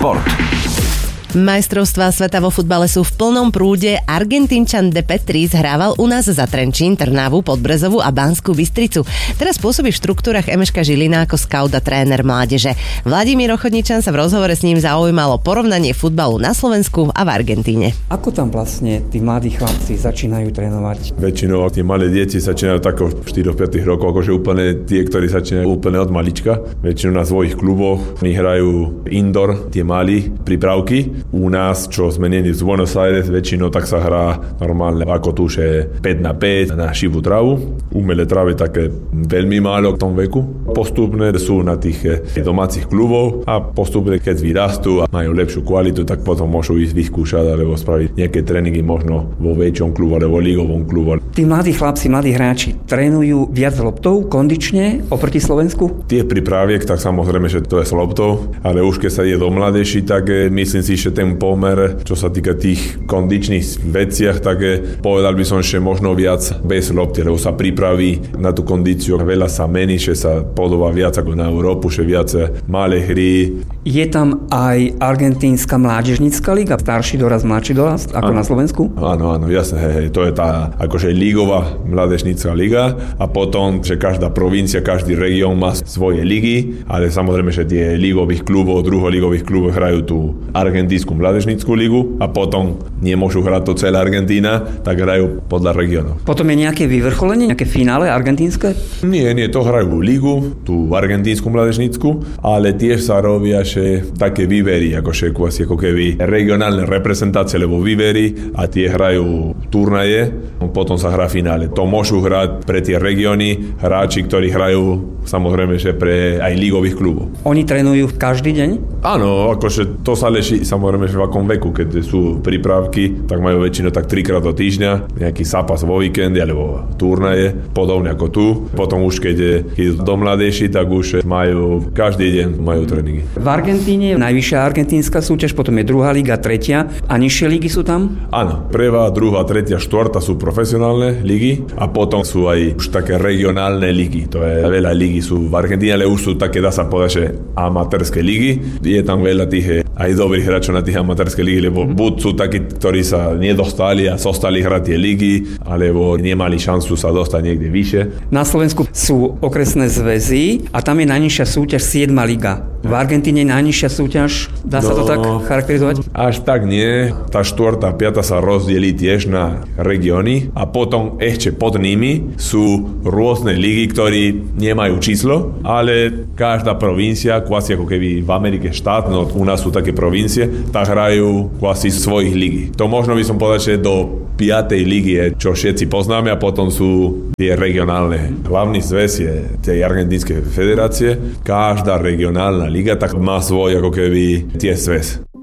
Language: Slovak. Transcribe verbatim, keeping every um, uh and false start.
šport. Majstrovstvá sveta vo futbale sú v plnom prúde. Argentínčan De Petris hrával u nás za Trenčín, Trnavu, Podbrezovú a Banskú Bystricu. Teraz pôsobí v štruktúrach Emeška Žilina ako scout a tréner mládeže. Vladimír Ochodničan sa v rozhovore s ním zaujímalo porovnanie futbalu na Slovensku a v Argentíne. Ako tam vlastne tí mladí chlapci začínajú trénovať? Väčšinou tie malé deti začínajú tako v štyri päť rokov, akože úplne tie, ktorí začínajú úplne od malička. Väčšinou na svojich kluboch oni hrajú indoor, tie malí prípravky. U nás, čo sme není z Buenos Aires, väčšinou tak sa hrá normálne ako tu, že päť na päť na šivú travu. Umelé trávy také veľmi málo v tom veku. Postupne sú na tých domácich klubov a postupne, keď vyrastú a majú lepšiu kvalitu, tak potom môžu ísť vyskúšať alebo spraviť nejaké tréningy možno vo väčšom klubu alebo ligovom klubu. Tí mladí chlapci, mladí hráči trénujú viac loptou kondične oproti Slovensku? Tie pripraviek, tak samozrejme, že to je s loptou, ale už keď sa ide do mladeši, tak myslím si, že ten pomer, čo sa týka tých kondičných veciach, tak povedal by som, že možno viac bez lopty, lebo sa pripraví na tú kondíciu. Veľa sa mení, že sa podobá viac ako na Európu, že viac malé hry. Je tam aj argentínska mládežnícka liga, starší doraz, mladší doraz, ako ano. Na Slovensku? Áno, áno, jasne, hej, hej, to je tá akože lígová mládežnícka liga a potom, že každá provincia, každý región má svoje ligy, ale samozrejme, že tie ligových klubov, druholigových klubov hrajú tú argentínsku mládežnícku ligu a potom nemôžu hrať to celá Argentína, tak hrajú podľa regiónov. Potom je nejaké vyvrcholenie, nejaké finále argentínske? Nie, nie, to hrajú ligu, tú argentínsku mládežnícku, ale tiež sa robia že také výbery, akože kvasi ako keby regionálne reprezentácie, lebo výbery a tie hrajú turnaje, potom sa hrá finále. To môžu hrať pre tie regióny hráči, ktorí hrajú samozrejme, že pre aj ligových klubov. Oni trénujú každý deň? Áno, akože to sa leží samozrejme, že v akom veku, keď sú prípravky, tak majú väčšinou tak trikrát do týždňa, nejaký zápas vo víkendy alebo turnaje, podobne ako tu. Potom už keď idú do mladejší, tak už majú každý deň majú tréningy. V Argentíne je najvyššia argentínska súťaž, potom je druhá liga, tretia a nižšie ligy sú tam? Áno, prvá, druhá, tretia, štvrtá sú profesionálne ligy a potom sú aj už také regionálne ligy. To je veľa ligy sú v Argentíne, ale už sú také, dá sa povedať, že amatérske ligy. Je tam veľa tých aj dobrých hráčov na tých amatérskej ligy, lebo buď sú takí, ktorí sa nedostali a zostali hrať tie ligy, alebo nemali šancu sa dostať niekde vyššie. Na Slovensku sú okresné zväzy a tam je najnižšia súťaž siedma liga. V Argentíne je najnižšia súťaž, dá sa to no, tak charakterizovať? Až tak nie. Tá štvrtá, piata sa rozdelí tiež na regióny a potom ešte pod nimi sú rôzne ligy, ktorí nemajú číslo, ale každá provincia, kvasi ako keby v Amerike štát, no u nás sú také provincie, tak hrajú kvasi svojich ligy. To možno by som povedal, že do piatej ligy je, čo všetci poznáme a potom sú tie regionálne. Hlavný zväz je tej argentínskej federácie. Každá regionálna liga tak má svoj ako keby tie zväz.